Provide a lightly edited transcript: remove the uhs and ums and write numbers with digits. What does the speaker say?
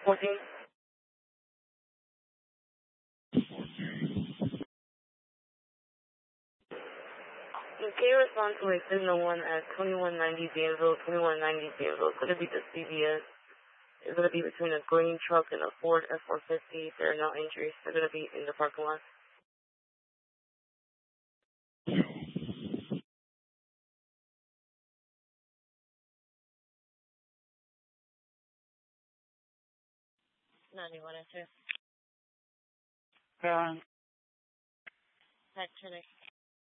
14. Can you respond to a signal 1 at 2190 Danville, 2190 Danville? Could it be the CVS? It's going to be between a green truck and a Ford F-450. There are no injuries. They're going to be in the parking lot. Carolyn. Patrick.